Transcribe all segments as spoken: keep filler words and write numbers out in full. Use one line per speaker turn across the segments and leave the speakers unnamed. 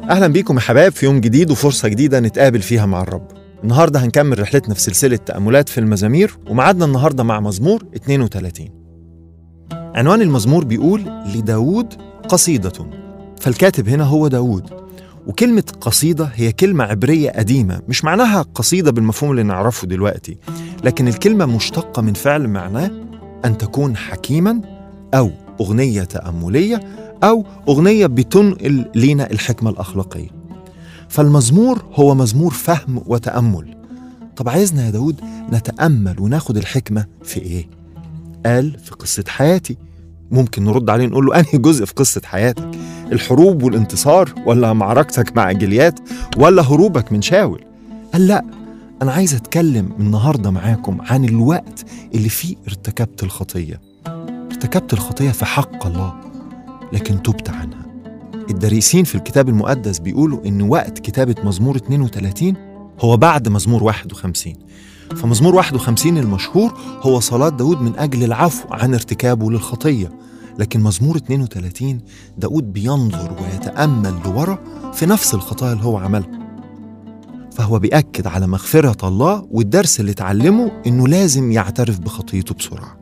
أهلا بيكم يا حباب في يوم جديد وفرصة جديدة نتقابل فيها مع الرب. النهاردة هنكمل رحلتنا في سلسلة تأملات في المزامير، ومعادنا النهاردة مع مزمور اثنين وثلاثين. عنوان المزمور بيقول لداود قصيدة، فالكاتب هنا هو داود. وكلمة قصيدة هي كلمة عبرية قديمة، مش معناها قصيدة بالمفهوم اللي نعرفه دلوقتي، لكن الكلمة مشتقة من فعل معناه أن تكون حكيما، أو أغنية تأملية، أو أغنية بتنقل لينا الحكمة الأخلاقية. فالمزمور هو مزمور فهم وتأمل. طب عايزنا يا داود نتأمل وناخد الحكمة في إيه؟ قال في قصة حياتي. ممكن نرد عليه نقول له أنهي جزء في قصة حياتك؟ الحروب والانتصار، ولا معركتك مع جليات، ولا هروبك من شاول؟ قال لا، أنا عايز أتكلم النهاردة معاكم عن الوقت اللي فيه ارتكبت الخطية. ارتكبت الخطية في حق الله، لكن تبت عنها. الدارسين في الكتاب المقدس بيقولوا إن وقت كتابة مزمور اثنين وثلاثين هو بعد مزمور واحد وخمسين. فمزمور واحد وخمسين المشهور هو صلاة داود من أجل العفو عن ارتكابه للخطية، لكن مزمور اثنين وثلاثين داود بينظر ويتأمل لورا في نفس الخطايا اللي هو عملها، فهو بيأكد على مغفرة الله، والدرس اللي اتعلمه إنه لازم يعترف بخطيته بسرعة.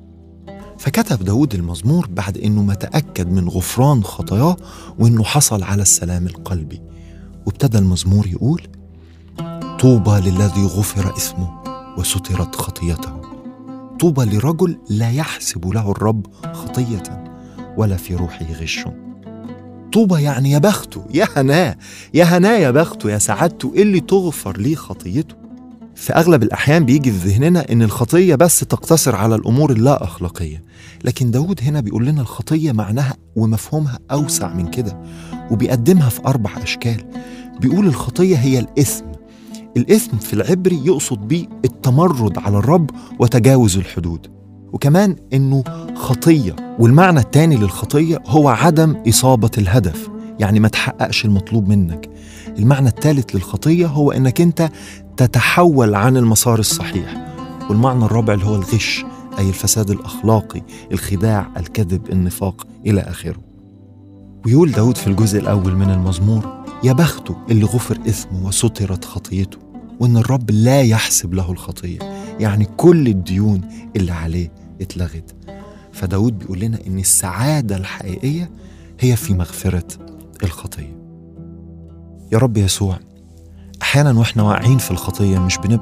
فكتب داود المزمور بعد إنه ما تأكد من غفران خطاياه وإنه حصل على السلام القلبي. وابتدى المزمور يقول: طوبى للذي غفر اسمه وسترت خطيته، طوبى لرجل لا يحسب له الرب خطية ولا في روحه غش. طوبى يعني يا بخته، يا هناه، يا هناه، يا بخته، يا سعادته اللي تغفر ليه خطيته. في أغلب الأحيان بيجي في ذهننا إن الخطية بس تقتصر على الأمور اللا أخلاقية، لكن داود هنا بيقول لنا الخطية معناها ومفهومها أوسع من كده، وبيقدمها في أربع أشكال. بيقول الخطية هي الإثم. الإثم في العبري يقصد بيه التمرد على الرب وتجاوز الحدود، وكمان إنه خطية، والمعنى التاني للخطية هو عدم إصابة الهدف، يعني ما تحققش المطلوب منك. المعنى الثالث للخطية هو إنك أنت تتحول عن المسار الصحيح. والمعنى الرابع اللي هو الغش، أي الفساد الأخلاقي، الخداع، الكذب، النفاق، إلى آخره. ويقول داود في الجزء الأول من المزمور: يا بخته اللي غفر إثمه وسترت خطيته، وإن الرب لا يحسب له الخطية، يعني كل الديون اللي عليه اتلغت. فداود بيقول لنا إن السعادة الحقيقية هي في مغفرة الخطية. يا رب يسوع، أحيانا وإحنا واقعين في الخطية مش بنبقى